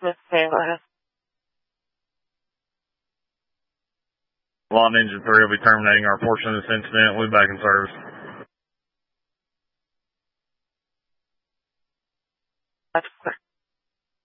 Smith Taylor. Lawn Engine 3 will be terminating our portion of this incident. We'll be back in service. That's clear.